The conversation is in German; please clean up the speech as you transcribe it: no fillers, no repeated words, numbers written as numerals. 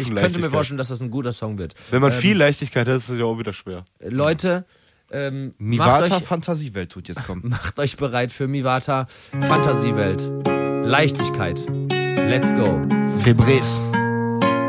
Ich könnte mir vorstellen, dass das ein guter Song wird. Wenn man viel Leichtigkeit hat, ist es ja auch wieder schwer. Leute, Mivata Fantasiewelt tut jetzt kommen. Macht euch bereit für Mivata Fantasiewelt. Leichtigkeit. Let's go. Febres.